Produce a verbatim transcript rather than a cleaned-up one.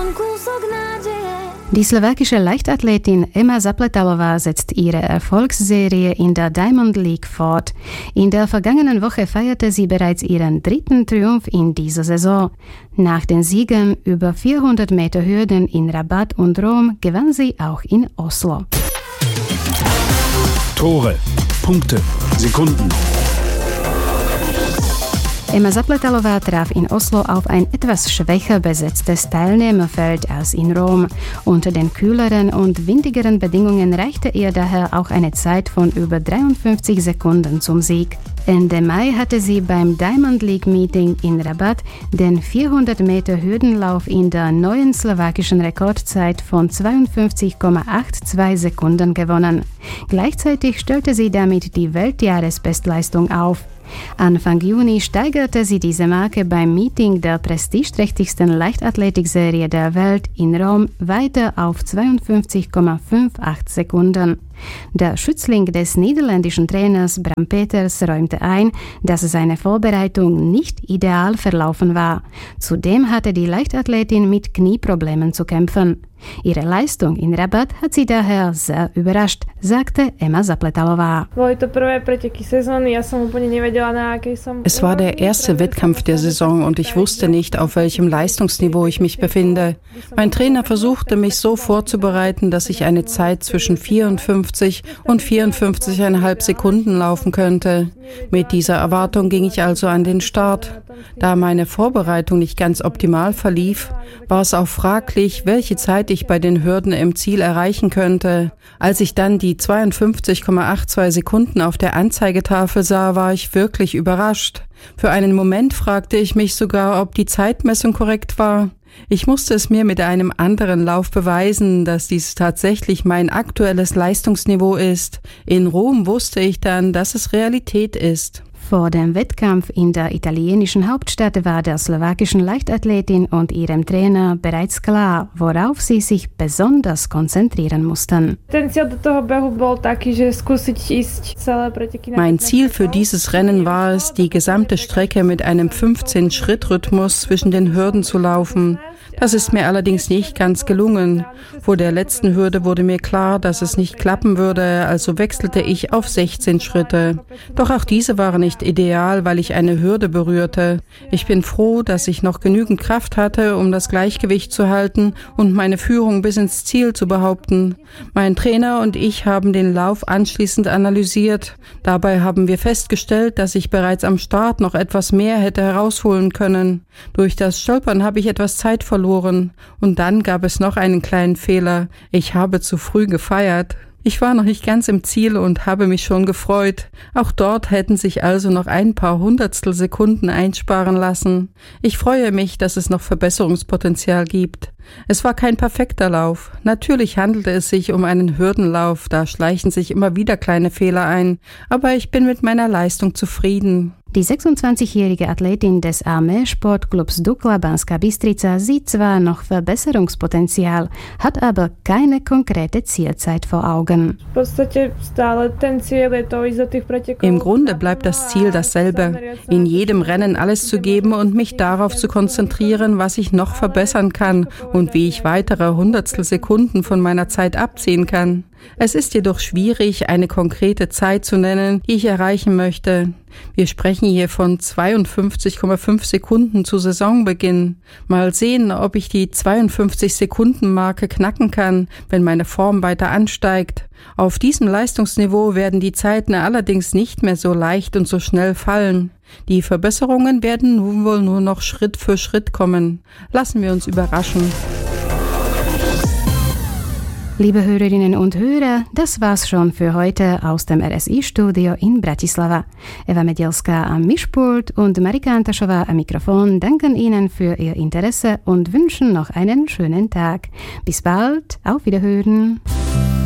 Die slowakische Leichtathletin Emma Zapletalová setzt ihre Erfolgsserie in der Diamond League fort. In der vergangenen Woche feierte sie bereits ihren dritten Triumph in dieser Saison. Nach den Siegen über vierhundert Meter Hürden in Rabat und Rom gewann sie auch in Oslo. Tore, Punkte, Sekunden. Emma Zapletalová traf in Oslo auf ein etwas schwächer besetztes Teilnehmerfeld als in Rom. Unter den kühleren und windigeren Bedingungen reichte ihr daher auch eine Zeit von über dreiundfünfzig Sekunden zum Sieg. Ende Mai hatte sie beim Diamond League Meeting in Rabat den vierhundert Meter Hürdenlauf in der neuen slowakischen Rekordzeit von zweiundfünfzig Komma zweiundachtzig Sekunden gewonnen. Gleichzeitig stellte sie damit die Weltjahresbestleistung auf. Anfang Juni steigerte sie diese Marke beim Meeting der prestigeträchtigsten Leichtathletikserie der Welt in Rom weiter auf zweiundfünfzig Komma achtzehn Sekunden. Der Schützling des niederländischen Trainers Bram Peters räumte ein, dass seine Vorbereitung nicht ideal verlaufen war. Zudem hatte die Leichtathletin mit Knieproblemen zu kämpfen. Ihre Leistung in Rabat hat sie daher sehr überrascht, sagte Emma Zapletalová. Es war der erste Wettkampf der Saison und ich wusste nicht, auf welchem Leistungsniveau ich mich befinde. Mein Trainer versuchte mich so vorzubereiten, dass ich eine Zeit zwischen vierundfünfzig und vierundfünfzig Komma fünf Sekunden laufen könnte. Mit dieser Erwartung ging ich also an den Start. Da meine Vorbereitung nicht ganz optimal verlief, war es auch fraglich, welche Zeit ich bei den Hürden im Ziel erreichen könnte. Als ich dann die zweiundfünfzig Komma zweiundachtzig Sekunden auf der Anzeigetafel sah, war ich wirklich überrascht. Für einen Moment fragte ich mich sogar, ob die Zeitmessung korrekt war. Ich musste es mir mit einem anderen Lauf beweisen, dass dies tatsächlich mein aktuelles Leistungsniveau ist. In Rom wusste ich dann, dass es Realität ist. Vor dem Wettkampf in der italienischen Hauptstadt war der slowakischen Leichtathletin und ihrem Trainer bereits klar, worauf sie sich besonders konzentrieren mussten. Mein Ziel für dieses Rennen war es, die gesamte Strecke mit einem fünfzehn-Schritt-Rhythmus zwischen den Hürden zu laufen. Das ist mir allerdings nicht ganz gelungen. Vor der letzten Hürde wurde mir klar, dass es nicht klappen würde, also wechselte ich auf sechzehn Schritte. Doch auch diese waren nicht ideal, weil ich eine Hürde berührte. Ich bin froh, dass ich noch genügend Kraft hatte, um das Gleichgewicht zu halten und meine Führung bis ins Ziel zu behaupten. Mein Trainer und ich haben den Lauf anschließend analysiert. Dabei haben wir festgestellt, dass ich bereits am Start noch etwas mehr hätte herausholen können. Durch das Stolpern habe ich etwas Zeit verloren. Und dann gab es noch einen kleinen Fehler. Ich habe zu früh gefeiert. Ich war noch nicht ganz im Ziel und habe mich schon gefreut. Auch dort hätten sich also noch ein paar Hundertstel Sekunden einsparen lassen. Ich freue mich, dass es noch Verbesserungspotenzial gibt. Es war kein perfekter Lauf. Natürlich handelte es sich um einen Hürdenlauf, da schleichen sich immer wieder kleine Fehler ein. Aber ich bin mit meiner Leistung zufrieden. Die sechsundzwanzigjährige Athletin des Armeesportclubs Dukla Banská Bystrica sieht zwar noch Verbesserungspotenzial, hat aber keine konkrete Zielzeit vor Augen. Im Grunde bleibt das Ziel dasselbe, in jedem Rennen alles zu geben und mich darauf zu konzentrieren, was ich noch verbessern kann und wie ich weitere Hundertstel Sekunden von meiner Zeit abziehen kann. Es ist jedoch schwierig, eine konkrete Zeit zu nennen, die ich erreichen möchte. Wir sprechen hier von zweiundfünfzig Komma fünf Sekunden zu Saisonbeginn. Mal sehen, ob ich die zweiundfünfzig Sekunden Marke knacken kann, wenn meine Form weiter ansteigt. Auf diesem Leistungsniveau werden die Zeiten allerdings nicht mehr so leicht und so schnell fallen. Die Verbesserungen werden nun wohl nur noch Schritt für Schritt kommen. Lassen wir uns überraschen. Liebe Hörerinnen und Hörer, das war's schon für heute aus dem R S I-Studio in Bratislava. Eva Medielská am Mischpult und Marika Antašová am Mikrofon danken Ihnen für Ihr Interesse und wünschen noch einen schönen Tag. Bis bald, auf Wiederhören.